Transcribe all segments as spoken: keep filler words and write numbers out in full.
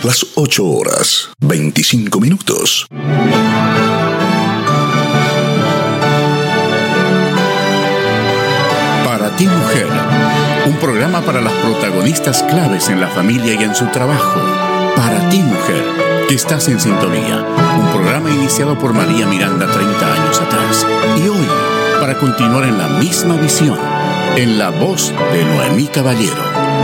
Las ocho horas, veinticinco minutos. Para ti, mujer, un programa para las protagonistas claves en la familia y en su trabajo. Para ti, mujer, que estás en sintonía. Un programa iniciado por María Miranda treinta años atrás. Y hoy, para continuar en la misma visión, en la voz de Noemí Caballero.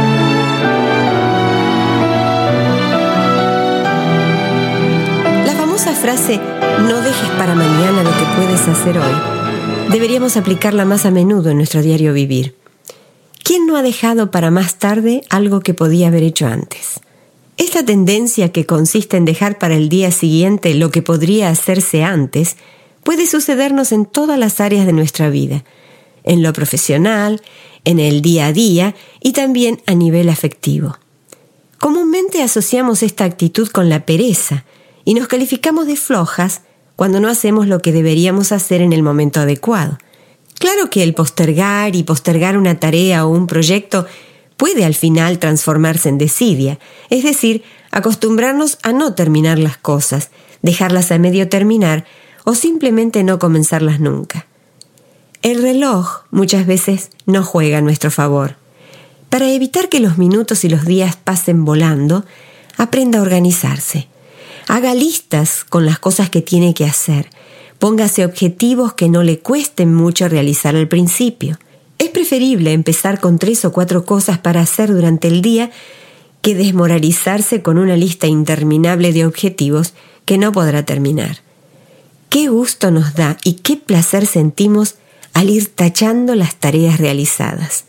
La famosa frase, no dejes para mañana lo que puedes hacer hoy, deberíamos aplicarla más a menudo en nuestro diario vivir. ¿Quién no ha dejado para más tarde algo que podía haber hecho antes? Esta tendencia que consiste en dejar para el día siguiente lo que podría hacerse antes puede sucedernos en todas las áreas de nuestra vida, en lo profesional, en el día a día y también a nivel afectivo. Comúnmente asociamos esta actitud con la pereza y nos calificamos de flojas cuando no hacemos lo que deberíamos hacer en el momento adecuado. Claro que el postergar y postergar una tarea o un proyecto puede al final transformarse en desidia, es decir, acostumbrarnos a no terminar las cosas, dejarlas a medio terminar o simplemente no comenzarlas nunca. El reloj muchas veces no juega a nuestro favor. Para evitar que los minutos y los días pasen volando, aprenda a organizarse. Haga listas con las cosas que tiene que hacer. Póngase objetivos que no le cuesten mucho realizar al principio. Es preferible empezar con tres o cuatro cosas para hacer durante el día que desmoralizarse con una lista interminable de objetivos que no podrá terminar. Qué gusto nos da y qué placer sentimos al ir tachando las tareas realizadas.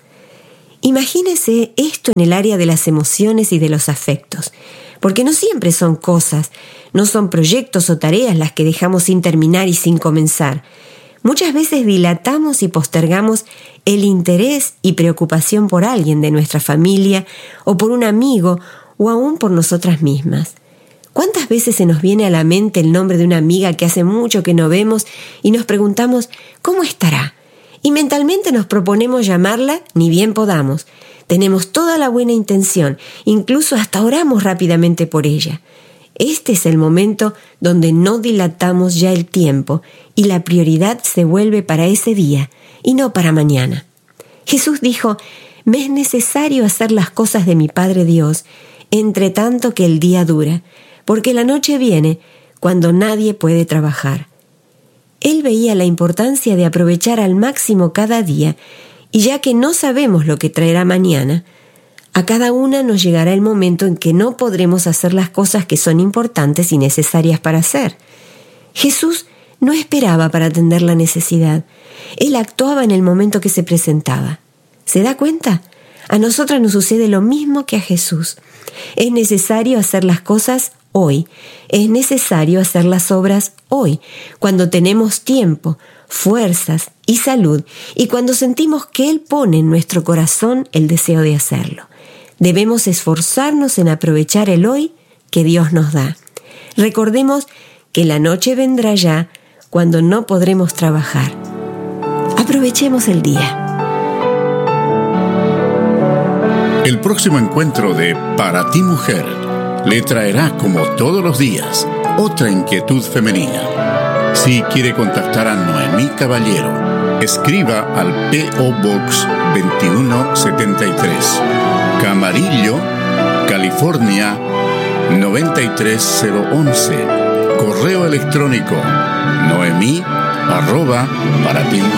Imagínese esto en el área de las emociones y de los afectos, porque no siempre son cosas, no son proyectos o tareas las que dejamos sin terminar y sin comenzar. Muchas veces dilatamos y postergamos el interés y preocupación por alguien de nuestra familia o por un amigo o aún por nosotras mismas. ¿Cuántas veces se nos viene a la mente el nombre de una amiga que hace mucho que no vemos y nos preguntamos ¿cómo estará? Y mentalmente nos proponemos llamarla ni bien podamos. Tenemos toda la buena intención, incluso hasta oramos rápidamente por ella. Este es el momento donde no dilatamos ya el tiempo y la prioridad se vuelve para ese día y no para mañana. Jesús dijo, me es necesario hacer las cosas de mi Padre Dios, entre tanto que el día dura, porque la noche viene cuando nadie puede trabajar. Él veía la importancia de aprovechar al máximo cada día, y ya que no sabemos lo que traerá mañana, a cada una nos llegará el momento en que no podremos hacer las cosas que son importantes y necesarias para hacer. Jesús no esperaba para atender la necesidad. Él actuaba en el momento que se presentaba. ¿Se da cuenta? A nosotras nos sucede lo mismo que a Jesús. Es necesario hacer las cosas hoy. Es necesario hacer las obras hoy, cuando tenemos tiempo, fuerzas y salud, y cuando sentimos que Él pone en nuestro corazón el deseo de hacerlo. Debemos esforzarnos en aprovechar el hoy que Dios nos da. Recordemos que la noche vendrá ya cuando no podremos trabajar. Aprovechemos el día. El próximo encuentro de Para ti, mujer le traerá, como todos los días, otra inquietud femenina. Si quiere contactar a Noemí Caballero, escriba al P O Box veintiuno setenta y tres, Camarillo, California noventa y tres cero once. Correo electrónico noemí arroba para ti.